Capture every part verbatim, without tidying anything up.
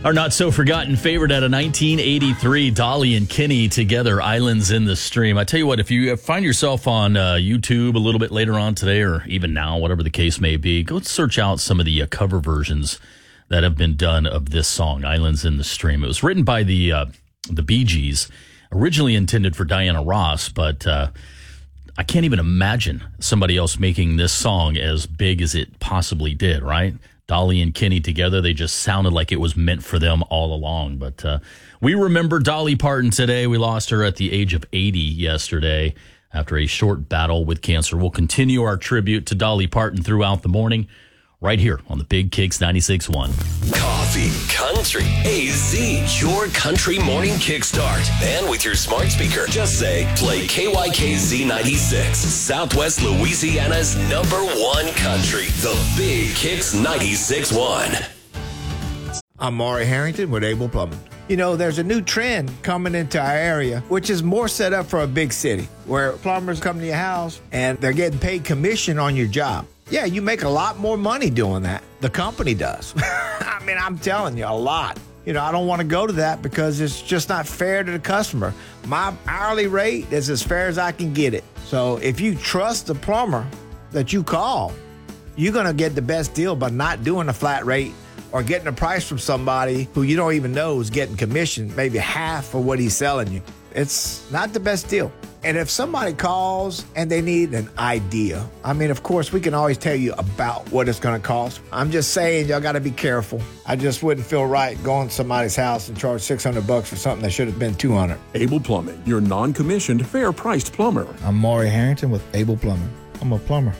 Our not-so-forgotten favorite out of nineteen eighty-three, Dolly and Kenny together, Islands in the Stream. I tell you what, if you find yourself on uh, YouTube a little bit later on today or even now, whatever the case may be, go search out some of the uh, cover versions that have been done of this song, Islands in the Stream. It was written by the uh, the Bee Gees, originally intended for Diana Ross, but uh, I can't even imagine somebody else making this song as big as it possibly did, right? Dolly and Kenny together, they just sounded like it was meant for them all along. But uh, we remember Dolly Parton today. We lost her at the age of eighty yesterday after a short battle with cancer. We'll continue our tribute to Dolly Parton throughout the morning right here on the Big Kicks ninety-six point one. Coffee, country, A Z, your country morning kickstart. And with your smart speaker, just say, play K Y K Z ninety-six, Southwest Louisiana's number one country, the Big Kicks ninety-six point one. I'm Maury Harrington with Able Plumbing. You know, there's a new trend coming into our area, which is more set up for a big city, where plumbers come to your house and they're getting paid commission on your job. Yeah, you make a lot more money doing that. The company does. I mean, I'm telling you, a lot. You know, I don't want to go to that because it's just not fair to the customer. My hourly rate is as fair as I can get it. So if you trust the plumber that you call, you're going to get the best deal by not doing a flat rate or getting a price from somebody who you don't even know is getting commission, maybe half of what he's selling you. It's not the best deal. And if somebody calls and they need an idea, I mean, of course, we can always tell you about what it's going to cost. I'm just saying, y'all got to be careful. I just wouldn't feel right going to somebody's house and charge six hundred bucks for something that should have been two hundred. Able Plumbing, your non-commissioned, fair-priced plumber. I'm Maury Harrington with Able Plumbing. I'm a plumber.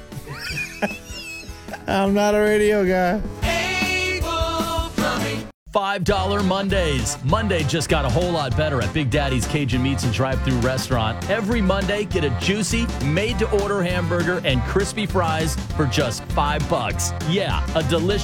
I'm not a radio guy. five dollar Mondays. Monday just got a whole lot better at Big Daddy's Cajun Meats and Drive-Thru Restaurant. Every Monday, get a juicy, made-to-order hamburger and crispy fries for just five bucks. Yeah, a delicious